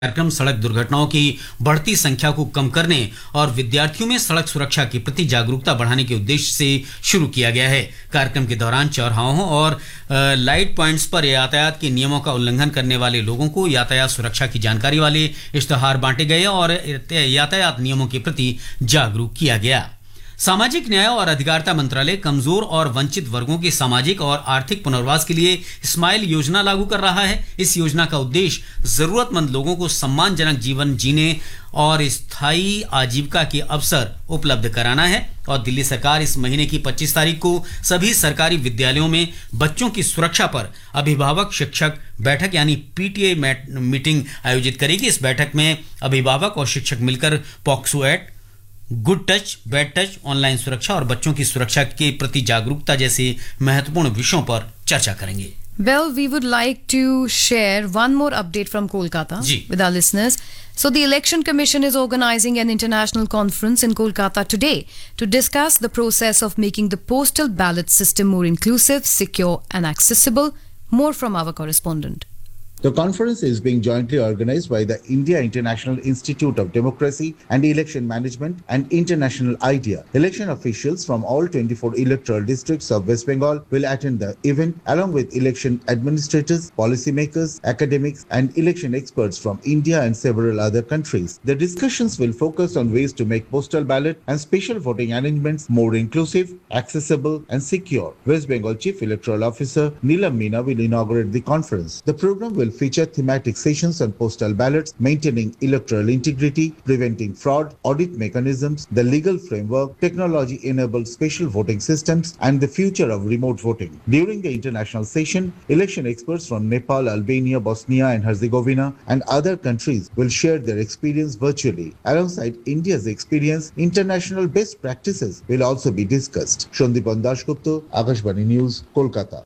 कार्यक्रम सड़क दुर्घटनाओं की बढ़ती संख्या को कम करने और विद्यार्थियों में सड़क सुरक्षा के प्रति जागरूकता बढ़ाने के उद्देश्य से शुरू किया गया है। कार्यक्रम के दौरान चौराहों और लाइट पॉइंट्स पर यातायात के नियमों का उल्लंघन करने वाले लोगों को यातायात सुरक्षा की जानकारी वाले इश्तहार बांटे गए और यातायात नियमों के प्रति जागरूक किया गया। सामाजिक न्याय और अधिकारिता मंत्रालय कमजोर और वंचित वर्गों के सामाजिक और आर्थिक पुनर्वास के लिए स्माइल योजना लागू कर रहा है। इस योजना का उद्देश्य जरूरतमंद लोगों को सम्मानजनक जीवन जीने और स्थायी आजीविका के अवसर उपलब्ध कराना है। और दिल्ली सरकार इस महीने की 25 तारीख को सभी सरकारी विद्यालयों में बच्चों की सुरक्षा पर अभिभावक शिक्षक बैठक यानी पीटीए मीटिंग आयोजित करेगी। इस बैठक में अभिभावक और शिक्षक मिलकर POCSO act, good touch, bad touch, online सुरक्षा और बच्चों की सुरक्षा के प्रति जागरूकता जैसे महत्वपूर्ण विषयों पर चर्चा करेंगे। Well, we would like to share one more update from Kolkata with our listeners. So the Election Commission is organizing an international conference in Kolkata today to discuss the process of making the postal ballot system more inclusive, secure and accessible. More from our correspondent. The conference is being jointly organized by the India International Institute of Democracy and Election Management and International IDEA. Election officials from all 24 electoral districts of West Bengal will attend the event along with election administrators, policymakers, academics and election experts from India and several other countries. The discussions will focus on ways to make postal ballot and special voting arrangements more inclusive, accessible and secure. West Bengal Chief Electoral Officer Neelam Meena will inaugurate the conference. The program will feature thematic sessions on postal ballots, maintaining electoral integrity, preventing fraud, audit mechanisms, the legal framework, technology-enabled special voting systems, and the future of remote voting. During the international session, election experts from Nepal, Albania, Bosnia and Herzegovina, and other countries will share their experience virtually. Alongside India's experience, international best practices will also be discussed. Shandipan Dashgupta, Akashvani News, Kolkata.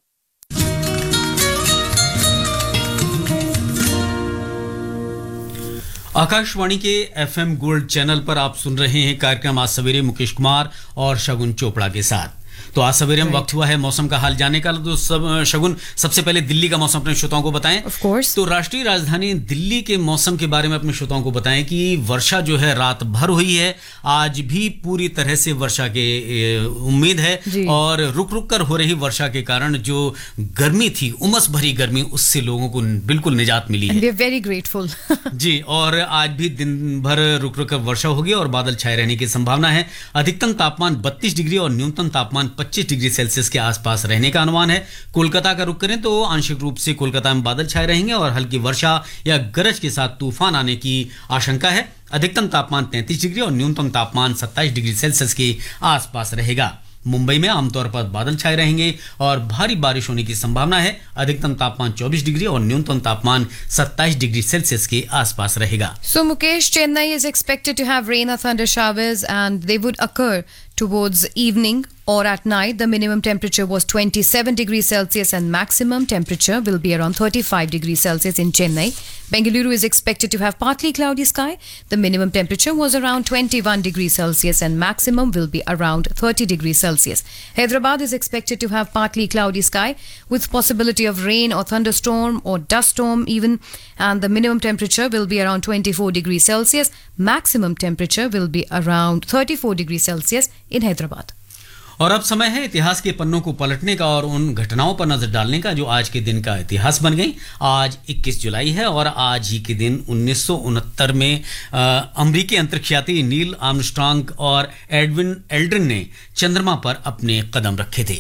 Akashvani के FM gold channel पर आप सुन रहे हैं कार्यक्रम आज सवेरे मुकेश कुमार और शगुन चोपड़ा के साथ। तो आज सवेरे हम वक्त हुआ है मौसम का हाल जानने का। तो शगुन, सबसे पहले दिल्ली का मौसम अपने श्रोताओं को बताएं। Of course. तो राष्ट्रीय राजधानी दिल्ली के मौसम के बारे में अपने श्रोताओं को बताएं कि वर्षा जो है रात भर हुई है, आज भी पूरी तरह से वर्षा के उम्मीद है और रुक रुक कर हो रही वर्षा के कारण जो गर्मी थी, उमस भरी गर्मी, उससे लोगों को बिल्कुल निजात मिली है। We are very grateful. जी, और आज भी दिन भर रुक रुक कर वर्षा होगी और बादल छाए रहने की संभावना है। अधिकतम तापमान 32 डिग्री और न्यूनतम तापमान 25 डिग्री सेल्सियस के आसपास रहने का अनुमान है। कोलकाता का रुख करें तो आंशिक रूप से कोलकाता में बादल छाए रहेंगे और हल्की वर्षा या गरज के साथ तूफान आने की आशंका है। अधिकतम तापमान 33 डिग्री और न्यूनतम तापमान 27 डिग्री सेल्सियस के आसपास रहेगा। मुंबई में आमतौर पर बादल छाए रहेंगे और भारी बारिश होने की संभावना है। अधिकतम तापमान 24 डिग्री और न्यूनतम तापमान 27 डिग्री सेल्सियस के आसपास रहेगा। So Mukesh, Chennai is expected to have rain or thunder showers and they would occur towards evening or at night. The minimum temperature was 27 degrees Celsius and maximum temperature will be around 35 degrees Celsius in Chennai. Bengaluru is expected to have partly cloudy sky. The minimum temperature was around 21 degrees Celsius and maximum will be around 30 degrees Celsius. Hyderabad is expected to have partly cloudy sky with possibility of rain or thunderstorm or dust storm even, and the minimum temperature will be around 24 degrees Celsius. Maximum temperature will be around 34 degrees Celsius in Hyderabad. और अब समय है इतिहास के पन्नों को पलटने का और उन घटनाओं पर नजर डालने का जो आज के दिन का इतिहास बन गई। आज 21 जुलाई है और आज ही के दिन 1969 में अमेरिकी अंतरिक्ष यात्री नील आर्मस्ट्रांग और एडविन एल्ड्रिन ने चंद्रमा पर अपने कदम रखे थे।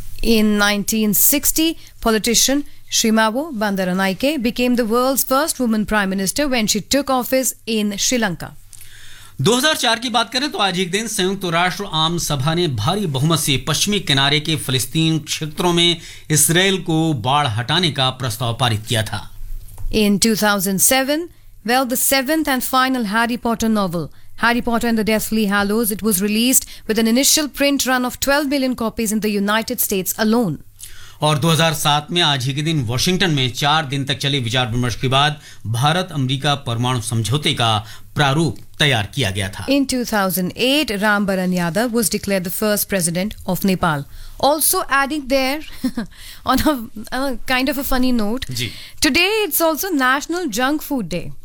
In 1960, politician Srimavo Bandaranaike became the world's first woman prime minister when she took office in Sri Lanka. 2004 की बात करें तो आज एक दिन संयुक्त राष्ट्र आम सभा ने भारी बहुमत से पश्चिमी किनारे के फिलिस्तीन क्षेत्रों में इसराइल को बाढ़ हटाने का प्रस्ताव पारित किया था। In 2007, well, the seventh and final Harry Potter novel, Harry Potter and the Deathly Hallows, it was released with an initial print run of 12 million copies in the United States alone. और 2007 में आज ही के दिन Washington में 4 दिन तक चले विचार विमर्श के बाद भारत अमेरिका परमाणु समझौते का प्रारूप तैयार किया गया था। In 2008, Ram Baran Yadav was declared the first president of Nepal. Also adding there, on a kind of a funny note, today it's also National Junk Food Day.